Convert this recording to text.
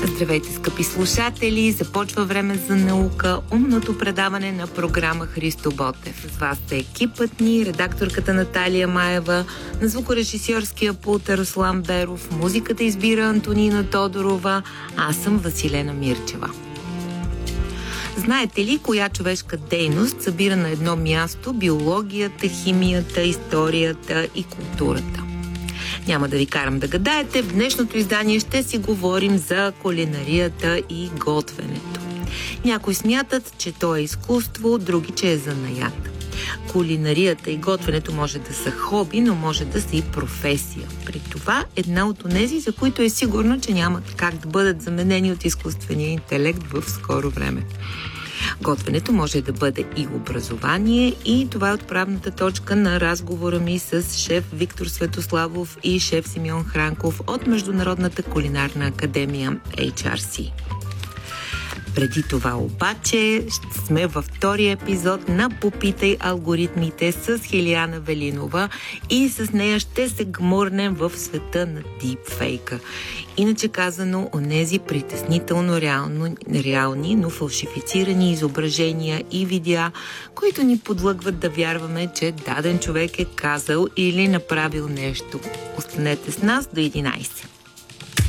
Здравейте, скъпи слушатели! Започва време за наука, умното предаване на програма Христо Ботев. С вас е екипът ни, редакторката Наталия Маева, на звукорежисьорския пулт Руслан Беров, музиката избира Антонина Тодорова, аз съм Василена Мирчева. Знаете ли коя човешка дейност събира на едно място биологията, химията, историята и културата? Няма да ви карам да гадаете. В днешното издание ще си говорим за кулинарията и готвенето. Някои смятат, че то е изкуство, други, че е занаят. Кулинарията и готвенето може да са хоби, но може да са и професия. При това една от онези, за които е сигурно, че няма как да бъдат заменени от изкуствения интелект в скоро време. Готвенето може да бъде и образование, и това е отправната точка на разговора ми с шеф Виктор Светославов и шеф Симеон Хранков от Международната кулинарна академия HRC. Преди това обаче ще сме във втория епизод на Попитай алгоритмите с Хилияна Велинова и с нея ще се гмурнем в света на дипфейка. Иначе казано, онези притеснително реални, но фалшифицирани изображения и видеа, които ни подлъгват да вярваме, че даден човек е казал или направил нещо. Останете с нас до 11.